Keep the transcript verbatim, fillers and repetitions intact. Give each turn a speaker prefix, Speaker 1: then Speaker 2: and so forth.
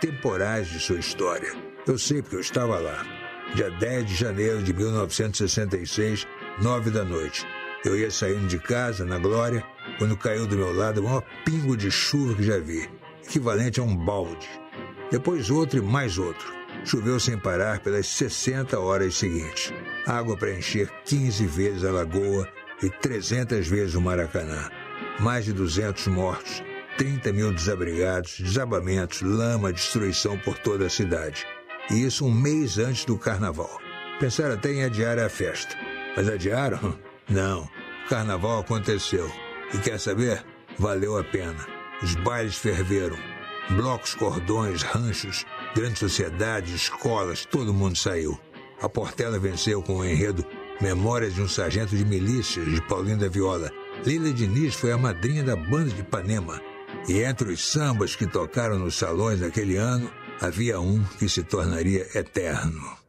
Speaker 1: temporais de sua história. Eu sei porque eu estava lá. Dia dez de janeiro de mil novecentos e sessenta e seis, nove da noite. Eu ia saindo de casa, na Glória, quando caiu do meu lado o maior pingo de chuva que já vi, equivalente a um balde. Depois outro e mais outro. Choveu sem parar pelas sessenta horas seguintes. Água para encher quinze vezes a lagoa e trezentas vezes o Maracanã. Mais de duzentos mortos, trinta mil desabrigados, desabamentos, lama, destruição por toda a cidade. E isso um mês antes do Carnaval. Pensaram até em adiar a festa. Mas adiaram? Não. O Carnaval aconteceu. E quer saber? Valeu a pena. Os bailes ferveram. Blocos, cordões, ranchos, grande sociedade, escolas, todo mundo saiu. A Portela venceu com o enredo Memórias de um Sargento de Milícias, de Paulinho da Viola. Lília Diniz foi a madrinha da banda de Ipanema. E entre os sambas que tocaram nos salões naquele ano, havia um que se tornaria eterno.